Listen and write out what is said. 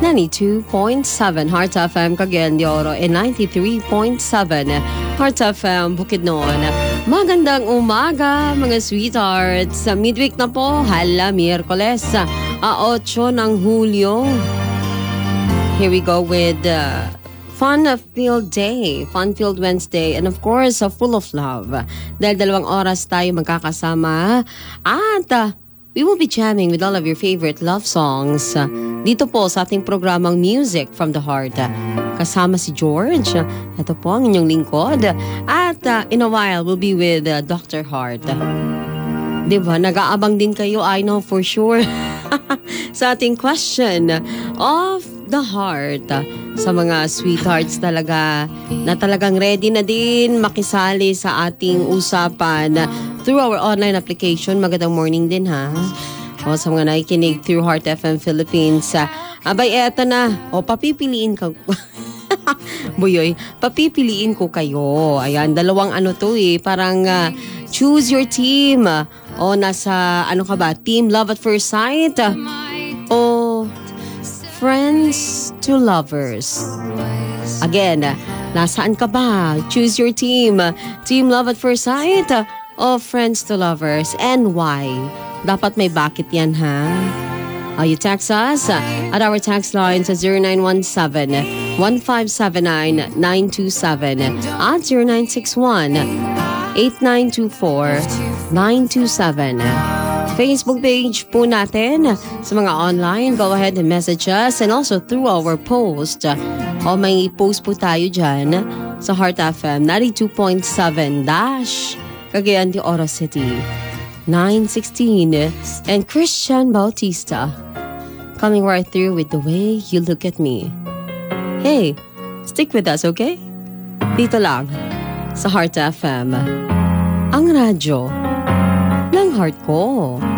92.7 Heart FM Cagayan de Oro and 93.7 Heart FM Bukidnon. Magandang umaga mga sweethearts. Midweek na po, hala, Miyerkules, 8 ng Hulyo. Here we go with Fun-Filled Day, Fun-Filled Wednesday, and of course, full of love. Dahil 2 oras tayo magkakasama at we will be jamming with all of your favorite love songs dito po sa ating programang Music from the Heart. Kasama si George. Ito po ang inyong lingkod. At in a while, we'll be with Dr. Heart. Diba? Nag-aabang din kayo, I know for sure. Sa ating question of the heart. Sa mga sweethearts talaga na talagang ready na din makisali sa ating usapan through our online application. Magandang morning din ha. O sa mga nakikinig through Heart FM Philippines. Abay, eto na. O papipiliin ka. Buyoy, papipiliin ko kayo. Ayan, 2 ano to parang choose your team. O nasa, ano ka ba? Team Love at First Sight? O Friends to Lovers? Again, nasaan ka ba? Choose your team. Team Love at First Sight o Friends to Lovers? And why? Dapat may bakit yan, ha? You text us at our text line sa 0917-1579-927 at 0961-8924-927. Facebook page po natin sa mga online. Go ahead and message us and also through our post. O may post po tayo dyan sa Heart FM 92.7 Cagayan de Oro City 916 and Christian Bautista coming right through with The Way You Look at Me. Hey, stick with us, okay? Dito lang sa Heart FM, ang radyo ng heart ko.